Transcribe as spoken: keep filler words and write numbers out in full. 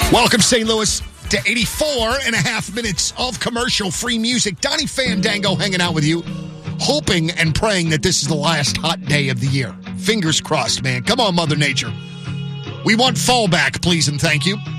Welcome, Saint Louis, to eighty-four and a half minutes of commercial-free music. Donnie Fandango hanging out with you, hoping and praying that this is the last hot day of the year. Fingers crossed, man. Come on, Mother Nature. We want fall back, please and thank you.